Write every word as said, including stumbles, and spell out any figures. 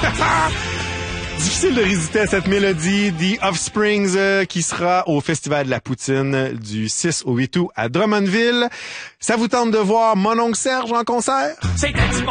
Difficile de résister à cette mélodie. The Offsprings euh, qui sera au Festival de la Poutine du six au huit août à Drummondville. Ça vous tente de voir mon oncle Serge en concert? C'est un petit